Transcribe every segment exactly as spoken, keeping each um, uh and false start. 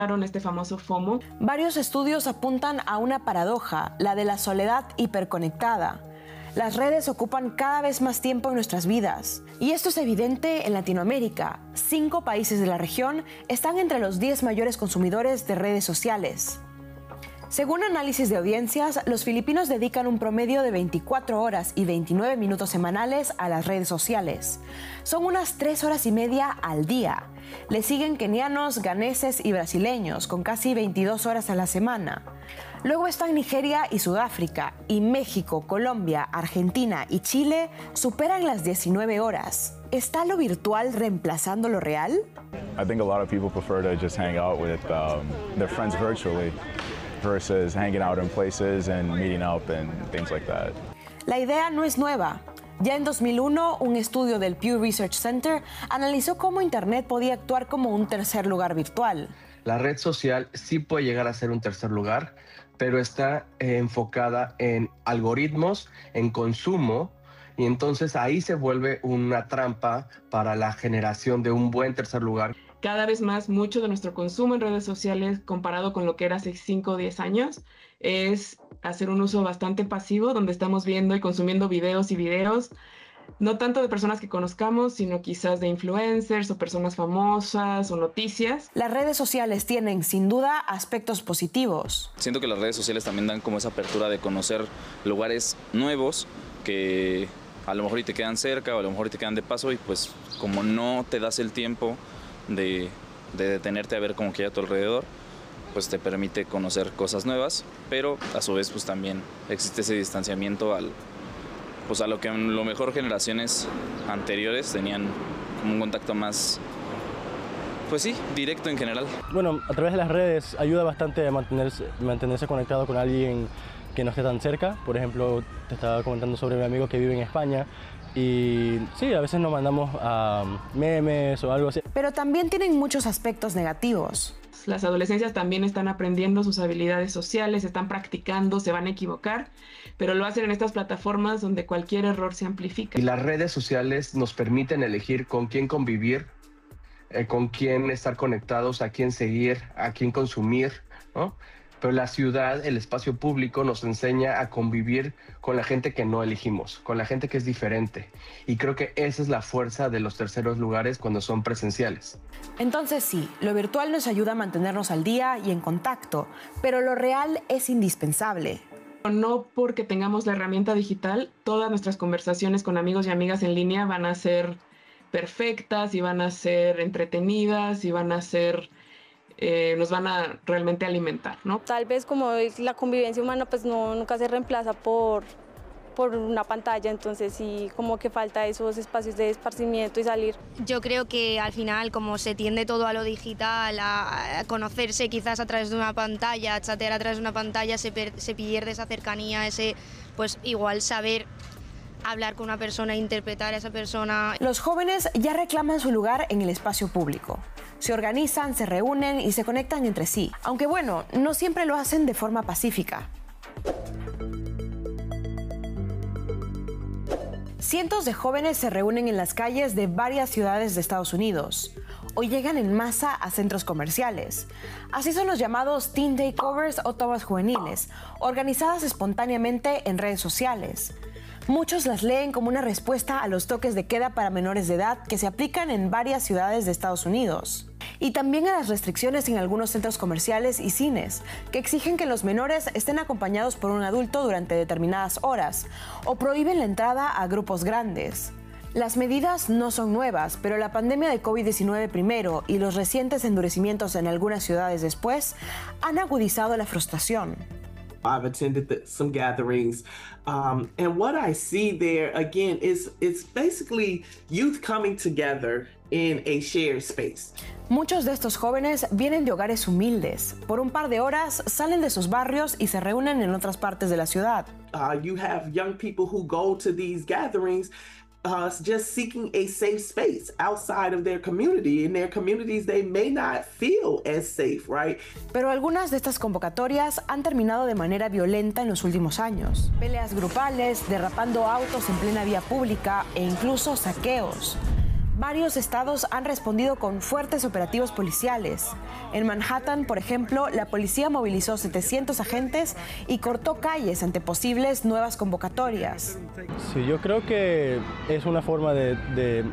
este famoso FOMO. Varios estudios apuntan a una paradoja, la de la soledad hiperconectada. Las redes ocupan cada vez más tiempo en nuestras vidas. Y esto es evidente en Latinoamérica. Cinco países de la región están entre los diez mayores consumidores de redes sociales. Según análisis de audiencias, los filipinos dedican un promedio de veinticuatro horas y veintinueve minutos semanales a las redes sociales. Son unas tres horas y media al día. Le siguen kenianos, ganeses y brasileños, con casi veintidós horas a la semana. Luego están Nigeria y Sudáfrica, y México, Colombia, Argentina y Chile superan las diecinueve horas. ¿Está lo virtual reemplazando lo real? I think a lot of people prefer to just hang out with um, their friends virtually versus hanging out in places and meeting up and things like that. La idea no es nueva. Ya en dos mil uno, un estudio del Pew Research Center analizó cómo Internet podía actuar como un tercer lugar virtual. La red social sí puede llegar a ser un tercer lugar, pero está eh, enfocada en algoritmos, en consumo, y entonces ahí se vuelve una trampa para la generación de un buen tercer lugar. Cada vez más, mucho de nuestro consumo en redes sociales, comparado con lo que era hace cinco o diez años, es hacer un uso bastante pasivo, donde estamos viendo y consumiendo videos y videos, no tanto de personas que conozcamos, sino quizás de influencers o personas famosas o noticias. Las redes sociales tienen, sin duda, aspectos positivos. Siento que las redes sociales también dan como esa apertura de conocer lugares nuevos que a lo mejor y te quedan cerca o a lo mejor y te quedan de paso, y pues como no te das el tiempo de, de detenerte a ver como que hay a tu alrededor, pues te permite conocer cosas nuevas, pero a su vez pues también existe ese distanciamiento al, pues a lo que a lo mejor generaciones anteriores tenían como un contacto más, pues sí, directo en general. Bueno, a través de las redes ayuda bastante a mantenerse, mantenerse conectado con alguien que no esté tan cerca. Por ejemplo, te estaba comentando sobre mi amigo que vive en España, y sí, a veces nos mandamos a memes o algo así. Pero también tienen muchos aspectos negativos. Las adolescencias también están aprendiendo sus habilidades sociales, están practicando, se van a equivocar, pero lo hacen en estas plataformas donde cualquier error se amplifica. Y las redes sociales nos permiten elegir con quién convivir, eh, con quién estar conectados, a quién seguir, a quién consumir, ¿no? Pero la ciudad, el espacio público, nos enseña a convivir con la gente que no elegimos, con la gente que es diferente. Y creo que esa es la fuerza de los terceros lugares cuando son presenciales. Entonces sí, lo virtual nos ayuda a mantenernos al día y en contacto, pero lo real es indispensable. No porque tengamos la herramienta digital, todas nuestras conversaciones con amigos y amigas en línea van a ser perfectas y van a ser entretenidas y van a ser... Eh, nos van a realmente alimentar, ¿no? Tal vez como es la convivencia humana, pues no, nunca se reemplaza por, por una pantalla, entonces sí, como que falta esos espacios de esparcimiento y salir. Yo creo que al final, como se tiende todo a lo digital, a, a conocerse quizás a través de una pantalla, a chatear a través de una pantalla, se, per, se pierde esa cercanía, ese, pues igual saber hablar con una persona, interpretar a esa persona. Los jóvenes ya reclaman su lugar en el espacio público. Se organizan, se reúnen y se conectan entre sí. Aunque bueno, no siempre lo hacen de forma pacífica. Cientos de jóvenes se reúnen en las calles de varias ciudades de Estados Unidos. Hoy llegan en masa a centros comerciales. Así son los llamados Teen Takeovers o tomas juveniles, organizadas espontáneamente en redes sociales. Muchos las leen como una respuesta a los toques de queda para menores de edad que se aplican en varias ciudades de Estados Unidos. Y también a las restricciones en algunos centros comerciales y cines, que exigen que los menores estén acompañados por un adulto durante determinadas horas, o prohíben la entrada a grupos grandes. Las medidas no son nuevas, pero la pandemia de COVID diecinueve primero y los recientes endurecimientos en algunas ciudades después han agudizado la frustración. I've attended the, some gatherings, um, and what I see there again is it's basically youth coming together in a shared space. Muchos de estos jóvenes vienen de hogares humildes. Por un par de horas salen de sus barrios y se reúnen en otras partes de la ciudad. Uh, you have young people who go to these gatherings Uh, just seeking a safe space outside of their community. In their communities, they may not feel as safe, right? Pero algunas de estas convocatorias han terminado de manera violenta en los últimos años. Peleas grupales, derrapando autos en plena vía pública e incluso saqueos. Varios estados han respondido con fuertes operativos policiales. En Manhattan, por ejemplo, la policía movilizó setecientos agentes y cortó calles ante posibles nuevas convocatorias. Sí, yo creo que es una forma de, de,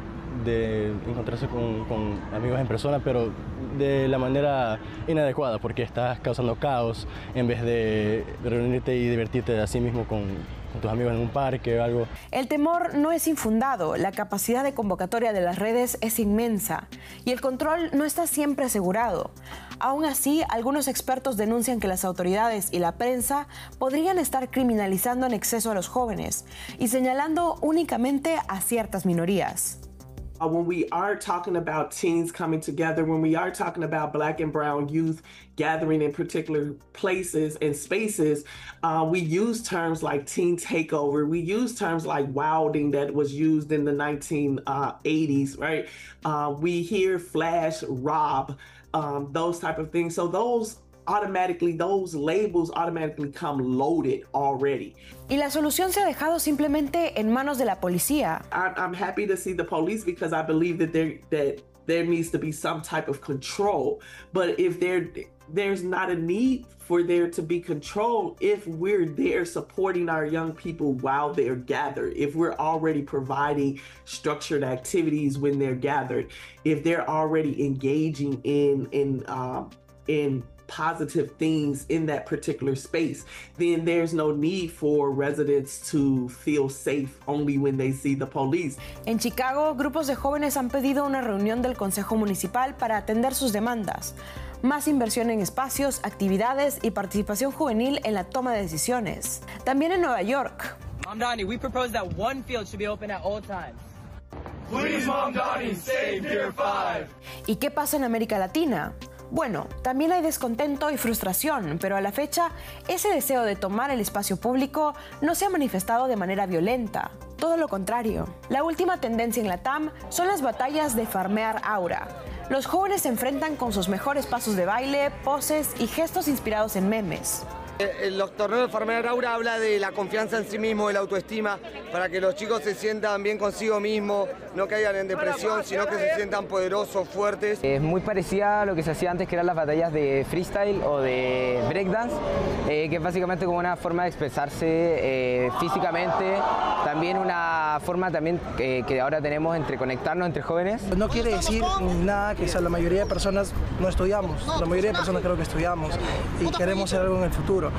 de encontrarse con, con amigos en persona, pero de la manera inadecuada, porque estás causando caos en vez de reunirte y divertirte a sí mismo con, con tus amigos en un parque o algo. El temor no es infundado, la capacidad de convocatoria de las redes es inmensa y el control no está siempre asegurado. Aún así, algunos expertos denuncian que las autoridades y la prensa podrían estar criminalizando en exceso a los jóvenes y señalando únicamente a ciertas minorías. Uh, when we are talking about teens coming together, when we are talking about Black and brown youth gathering in particular places and spaces, uh, we use terms like teen takeover. We use terms like wilding that was used in the nineteen eighties, right? Uh, we hear flash rob, um, those type of things. So those automatically, those labels automatically come loaded already. Y la solución se ha dejado simplemente en manos de la policía. I'm, I'm happy to see the police because I believe that there that there needs to be some type of control. But if there there's not a need for there to be control if we're there supporting our young people while they're gathered, if we're already providing structured activities when they're gathered, if they're already engaging in in um, in positive things in that particular space, then there's no need for residents to feel safe only when they see the police. En Chicago, grupos de jóvenes han pedido una reunión del Consejo Municipal para atender sus demandas. Más inversión en espacios, actividades y participación juvenil en la toma de decisiones. También en Nueva York. Mom Donnie, we propose that one field should be open at all times. Please, Mom Donnie, save Pier five. ¿Y qué pasa en América Latina? Bueno, también hay descontento y frustración, pero a la fecha, ese deseo de tomar el espacio público no se ha manifestado de manera violenta. Todo lo contrario. La última tendencia en la T A M son las batallas de farmear aura. Los jóvenes se enfrentan con sus mejores pasos de baile, poses y gestos inspirados en memes. Los torneos de farmear aura habla de la confianza en sí mismo, de la autoestima, para que los chicos se sientan bien consigo mismos, no caigan en depresión, sino que se sientan poderosos, fuertes. Es muy parecida a lo que se hacía antes, que eran las batallas de freestyle o de breakdance, eh, que es básicamente como una forma de expresarse eh, físicamente, también una forma también eh, que ahora tenemos entre conectarnos entre jóvenes. No quiere decir nada que o sea, la mayoría de personas no estudiamos, la mayoría de personas creo que estudiamos y queremos hacer algo en el futuro.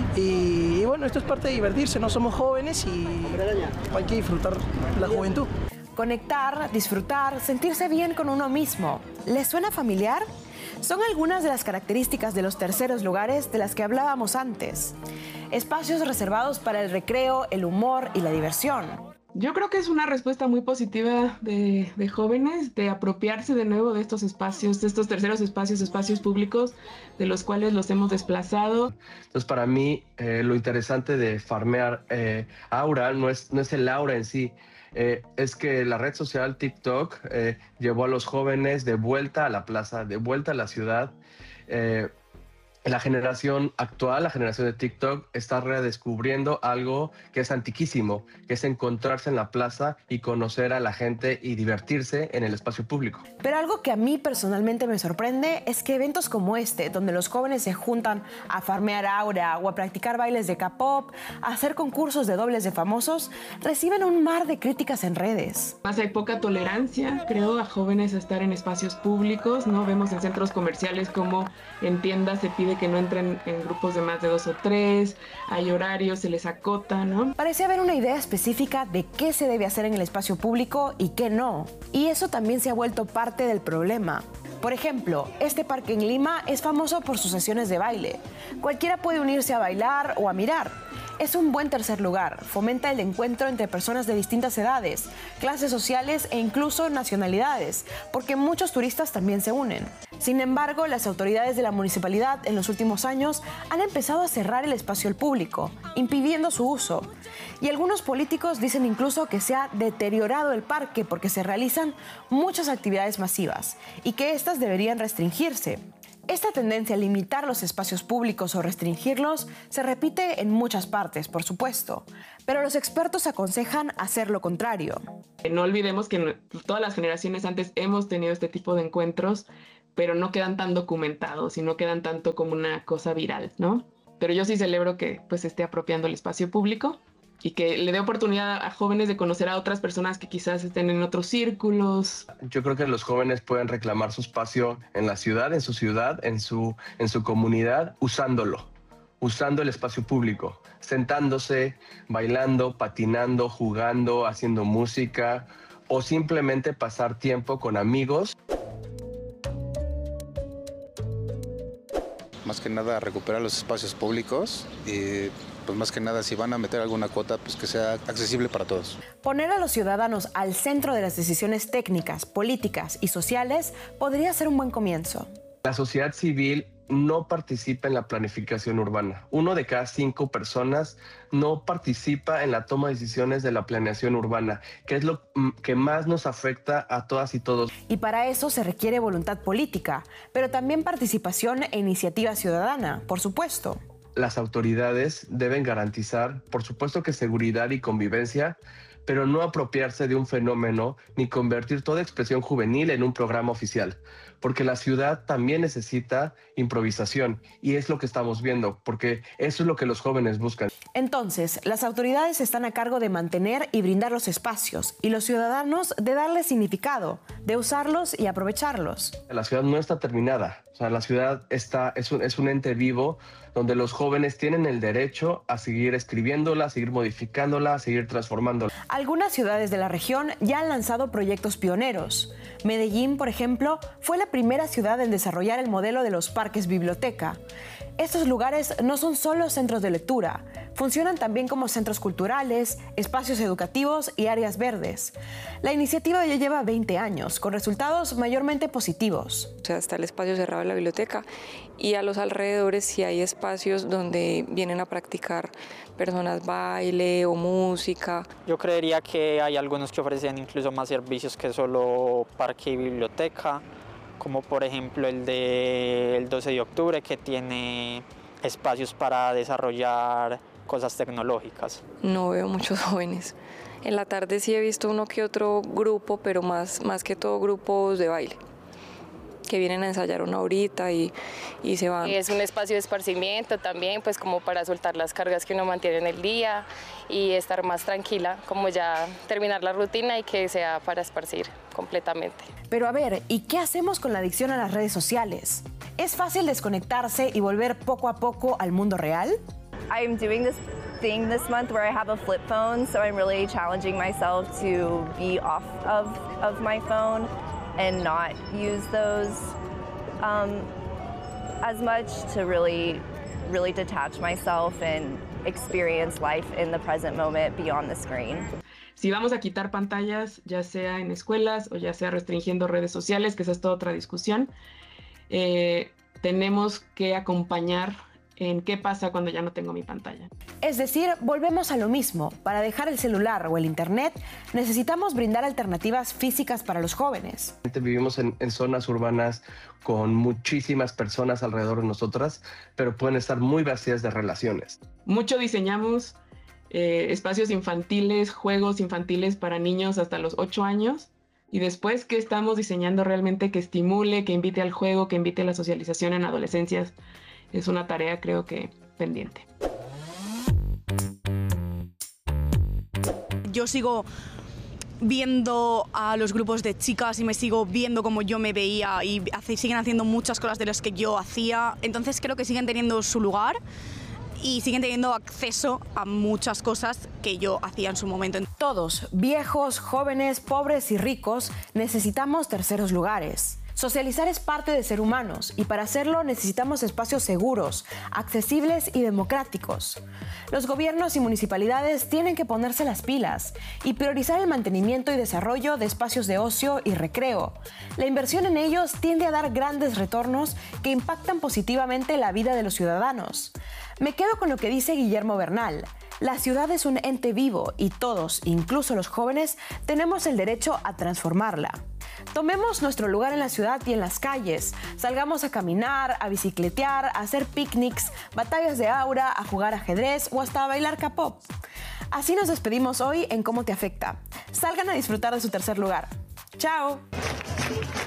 Y, y bueno, esto es parte de divertirse, no somos jóvenes y hay que disfrutar la juventud. Conectar, disfrutar, sentirse bien con uno mismo. ¿Les suena familiar? Son algunas de las características de los terceros lugares de las que hablábamos antes. Espacios reservados para el recreo, el humor y la diversión. Yo creo que es una respuesta muy positiva de, de jóvenes, de apropiarse de nuevo de estos espacios, de estos terceros espacios, espacios públicos, de los cuales los hemos desplazado. Entonces, para mí, eh, lo interesante de farmear eh, aura no es, no es el aura en sí, eh, es que la red social TikTok eh, llevó a los jóvenes de vuelta a la plaza, de vuelta a la ciudad. Eh, La generación actual, la generación de TikTok, está redescubriendo algo que es antiquísimo, que es encontrarse en la plaza y conocer a la gente y divertirse en el espacio público. Pero algo que a mí personalmente me sorprende es que eventos como este, donde los jóvenes se juntan a farmear aura o a practicar bailes de K-pop, a hacer concursos de dobles de famosos, reciben un mar de críticas en redes. Más hay poca tolerancia, creo, a jóvenes a estar en espacios públicos, ¿no? Vemos en centros comerciales como en tiendas se pide que no entren en grupos de más de dos o tres, hay horarios, se les acota, ¿no? Parece haber una idea específica de qué se debe hacer en el espacio público y qué no. Y eso también se ha vuelto parte del problema. Por ejemplo, este parque en Lima es famoso por sus sesiones de baile. Cualquiera puede unirse a bailar o a mirar. Es un buen tercer lugar, fomenta el encuentro entre personas de distintas edades, clases sociales e incluso nacionalidades, porque muchos turistas también se unen. Sin embargo, las autoridades de la municipalidad en los últimos años han empezado a cerrar el espacio al público, impidiendo su uso. Y algunos políticos dicen incluso que se ha deteriorado el parque porque se realizan muchas actividades masivas y que estas deberían restringirse. Esta tendencia a limitar los espacios públicos o restringirlos se repite en muchas partes, por supuesto, pero los expertos aconsejan hacer lo contrario. No olvidemos que todas las generaciones antes hemos tenido este tipo de encuentros, pero no quedan tan documentados y no quedan tanto como una cosa viral, ¿no? Pero yo sí celebro que pues esté apropiando el espacio público y que le dé oportunidad a jóvenes de conocer a otras personas que quizás estén en otros círculos. Yo creo que los jóvenes pueden reclamar su espacio en la ciudad, en su ciudad, en su, en su comunidad, usándolo, usando el espacio público, sentándose, bailando, patinando, jugando, haciendo música o simplemente pasar tiempo con amigos. Más que nada recuperar los espacios públicos y pues más que nada si van a meter alguna cuota pues que sea accesible para todos. Poner a los ciudadanos al centro de las decisiones técnicas, políticas y sociales podría ser un buen comienzo. La sociedad civil no participa en la planificación urbana. Uno de cada cinco personas no participa en la toma de decisiones de la planeación urbana, que es lo que más nos afecta a todas y todos. Y para eso se requiere voluntad política, pero también participación e iniciativa ciudadana, por supuesto. Las autoridades deben garantizar, por supuesto que seguridad y convivencia, pero no apropiarse de un fenómeno ni convertir toda expresión juvenil en un programa oficial, porque la ciudad también necesita improvisación y es lo que estamos viendo, porque eso es lo que los jóvenes buscan. Entonces, las autoridades están a cargo de mantener y brindar los espacios y los ciudadanos de darles significado, de usarlos y aprovecharlos. La ciudad no está terminada, o sea, la ciudad está, es, un, es un ente vivo donde los jóvenes tienen el derecho a seguir escribiéndola, a seguir modificándola, a seguir transformándola. Algunas ciudades de la región ya han lanzado proyectos pioneros. Medellín, por ejemplo, fue la primera ciudad en desarrollar el modelo de los parques biblioteca. Estos lugares no son solo centros de lectura, funcionan también como centros culturales, espacios educativos y áreas verdes. La iniciativa ya lleva veinte años, con resultados mayormente positivos. O sea, está el espacio cerrado de la biblioteca y a los alrededores sí hay espacios donde vienen a practicar personas baile o música. Yo creería que hay algunos que ofrecen incluso más servicios que solo parque y biblioteca, como por ejemplo el del doce de octubre, que tiene espacios para desarrollar cosas tecnológicas. No veo muchos jóvenes. En la tarde sí he visto uno que otro grupo, pero más, más que todo grupos de baile, que vienen a ensayar una horita y, y se van. Es un espacio de esparcimiento también, pues como para soltar las cargas que uno mantiene en el día y estar más tranquila, como ya terminar la rutina y que sea para esparcir completamente. Pero a ver, ¿y qué hacemos con la adicción a las redes sociales? ¿Es fácil desconectarse y volver poco a poco al mundo real? I'm doing this thing this month where I have a flip phone, so I'm really challenging myself to be off of, of my phone and not use those um, as much, to really, really detach myself and experience life in the present moment beyond the screen. Si vamos a quitar pantallas, ya sea en escuelas o ya sea restringiendo redes sociales, que esa es toda otra discusión, eh, tenemos que acompañar en qué pasa cuando ya no tengo mi pantalla. Es decir, volvemos a lo mismo. Para dejar el celular o el internet, necesitamos brindar alternativas físicas para los jóvenes. Vivimos en, en zonas urbanas con muchísimas personas alrededor de nosotras, pero pueden estar muy vacías de relaciones. Mucho diseñamos eh, espacios infantiles, juegos infantiles para niños hasta los ocho años. Y después, ¿qué estamos diseñando realmente que estimule, que invite al juego, que invite a la socialización en adolescencias? Es una tarea, creo que, pendiente. Yo sigo viendo a los grupos de chicas y me sigo viendo como yo me veía y hace, siguen haciendo muchas cosas de las que yo hacía. Entonces creo que siguen teniendo su lugar y siguen teniendo acceso a muchas cosas que yo hacía en su momento. Todos, viejos, jóvenes, pobres y ricos, necesitamos terceros lugares. Socializar es parte de ser humanos y para hacerlo necesitamos espacios seguros, accesibles y democráticos. Los gobiernos y municipalidades tienen que ponerse las pilas y priorizar el mantenimiento y desarrollo de espacios de ocio y recreo. La inversión en ellos tiende a dar grandes retornos que impactan positivamente la vida de los ciudadanos. Me quedo con lo que dice Guillermo Bernal. La ciudad es un ente vivo y todos, incluso los jóvenes, tenemos el derecho a transformarla. Tomemos nuestro lugar en la ciudad y en las calles. Salgamos a caminar, a bicicletear, a hacer picnics, batallas de aura, a jugar ajedrez o hasta a bailar K-pop. Así nos despedimos hoy en Cómo te afecta. Salgan a disfrutar de su tercer lugar. ¡Chao!